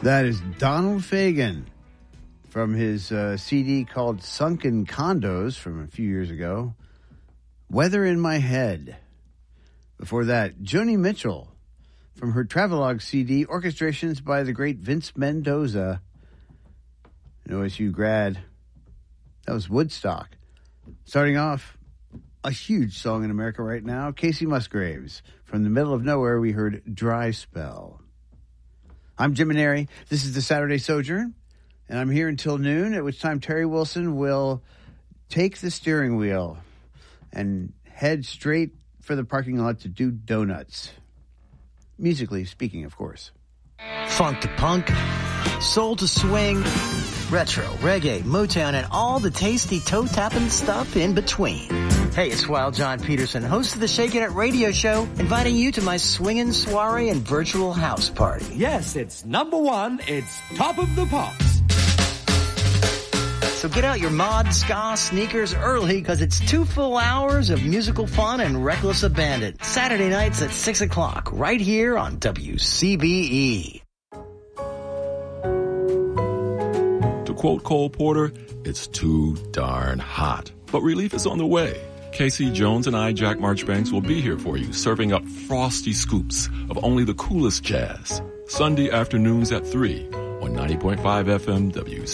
That is Donald Fagen from his CD called Sunken Condos from a few years ago. Weather in My Head. Before that, Joni Mitchell from her Travelogue CD, orchestrations by the great Vince Mendoza, an OSU grad. That was Woodstock. Starting off, a huge song in America right now, Casey Musgraves. From the middle of nowhere, we heard Dry Spell. I'm Jim Maneri. This is the Saturday Sojourn, and I'm here until noon, at which time Terry Wilson will take the steering wheel and head straight for the parking lot to do donuts. Musically speaking, of course. Funk to punk, soul to swing, retro, reggae, Motown, and all the tasty toe-tapping stuff in between. Hey, it's Wild John Peterson, host of the Shakin' It radio show, inviting you to my swinging soiree and virtual house party. Yes, it's number one. It's Top of the Pops. So get out your mod, ska, sneakers early, because it's 2 full hours of musical fun and reckless abandon. Saturday nights at 6 o'clock, right here on WCBE. To quote Cole Porter, it's too darn hot. But relief is on the way. Casey Jones and I, Jack Marchbanks, will be here for you, serving up frosty scoops of only the coolest jazz. Sunday afternoons at 3 on 90.5 FM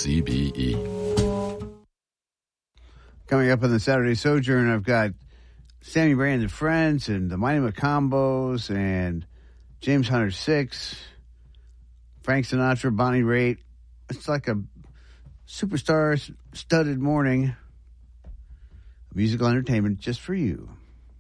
WCBE. Coming up on the Saturday Sojourn, I've got Sammy Brand and Friends and the Mighty Macombos and James Hunter 6, Frank Sinatra, Bonnie Raitt. It's like a superstar-studded morning. Musical entertainment just for you.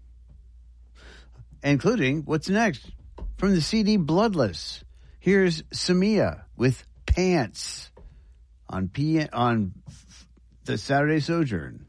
Including, what's next? From the CD Bloodless, here's Samia with Pants on the Saturday Sojourn.